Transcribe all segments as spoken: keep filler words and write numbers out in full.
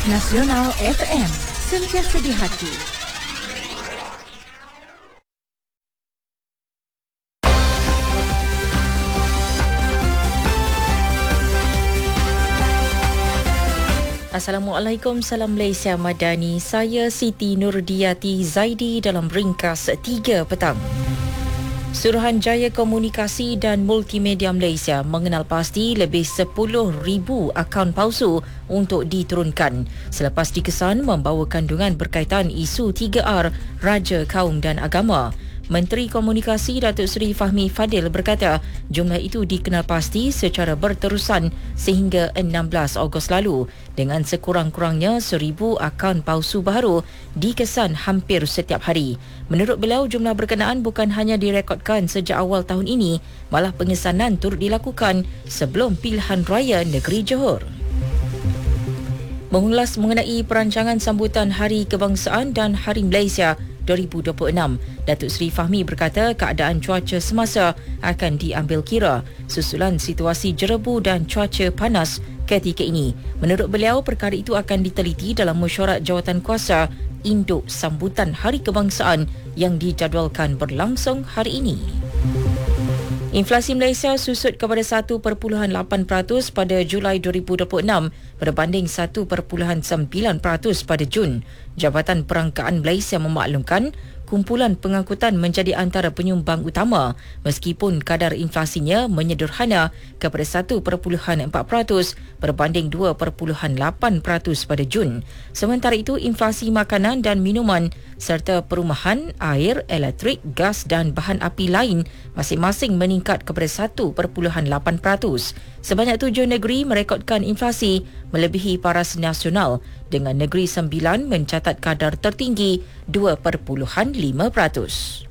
Nasional F M, sentiasa di hati. Assalamualaikum, salam Malaysia Madani. Saya Siti Nurdiati Zaidi dalam ringkas tiga petang. Suruhanjaya Komunikasi dan Multimedia Malaysia mengenal pasti lebih sepuluh ribu akaun palsu untuk diturunkan selepas dikesan membawa kandungan berkaitan isu tiga R, Raja, Kaum dan Agama. Menteri Komunikasi Datuk Seri Fahmi Fadil berkata jumlah itu dikenal pasti secara berterusan sehingga enam belas Ogos lalu dengan sekurang-kurangnya seribu akaun palsu baru dikesan hampir setiap hari. Menurut beliau, jumlah berkenaan bukan hanya direkodkan sejak awal tahun ini, malah pengesanan turut dilakukan sebelum pilihan raya negeri Johor. Mengulas mengenai perancangan sambutan Hari Kebangsaan dan Hari Malaysia dua ribu dua puluh enam, Datuk Seri Fahmi berkata keadaan cuaca semasa akan diambil kira susulan situasi jerebu dan cuaca panas ketika ini. Menurut beliau, perkara itu akan diteliti dalam mesyuarat jawatankuasa induk sambutan Hari Kebangsaan yang dijadualkan berlangsung hari ini. Inflasi Malaysia susut kepada satu perpuluhan lapan peratus pada Julai dua ribu dua puluh enam berbanding satu perpuluhan sembilan peratus pada Jun. Jabatan Perangkaan Malaysia memaklumkan kumpulan pengangkutan menjadi antara penyumbang utama meskipun kadar inflasinya menyederhana kepada satu perpuluhan empat peratus berbanding dua perpuluhan lapan peratus pada Jun. Sementara itu, inflasi makanan dan minuman serta perumahan, air, elektrik, gas dan bahan api lain masing-masing meningkat kepada satu perpuluhan lapan peratus. Sebanyak tujuh negeri merekodkan inflasi melebihi paras nasional dengan negeri sembilan mencatat kadar tertinggi dua perpuluhan lima peratus.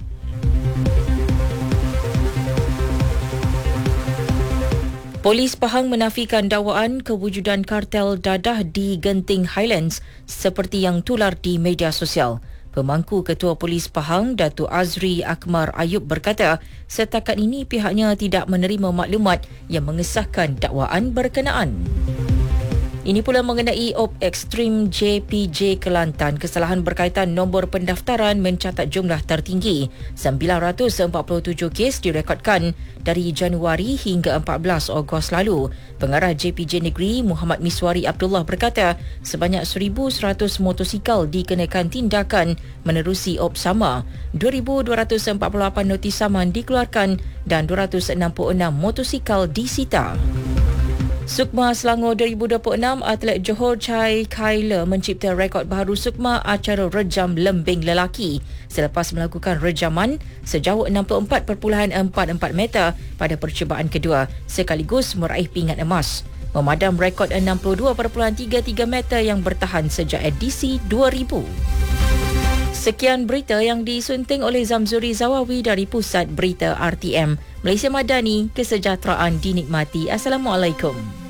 Polis Pahang menafikan dakwaan kewujudan kartel dadah di Genting Highlands seperti yang tular di media sosial. Pemangku Ketua Polis Pahang, Datuk Azri Akmar Ayub berkata, setakat ini pihaknya tidak menerima maklumat yang mengesahkan dakwaan berkenaan. Ini pula mengenai Op Ekstrim J P J Kelantan. Kesalahan berkaitan nombor pendaftaran mencatat jumlah tertinggi. sembilan ratus empat puluh tujuh kes direkodkan dari Januari hingga empat belas Ogos lalu. Pengarah J P J Negeri Muhammad Miswari Abdullah berkata sebanyak seribu seratus motosikal dikenakan tindakan menerusi Op sama. dua ribu dua ratus empat puluh lapan notis saman dikeluarkan dan dua ratus enam puluh enam motosikal disita. Sukma Selangor dua ribu dua puluh enam, atlet Johor Chai Kyler mencipta rekod baru Sukma acara rejam lembing lelaki selepas melakukan rejaman sejauh enam puluh empat perpuluhan empat empat meter pada percubaan kedua sekaligus meraih pingat emas, memadam rekod enam puluh dua perpuluhan tiga tiga meter yang bertahan sejak edisi dua ribu. Sekian berita yang disunting oleh Zamzuri Zawawi dari Pusat Berita R T M. Malaysia Madani, kesejahteraan dinikmati. Assalamualaikum.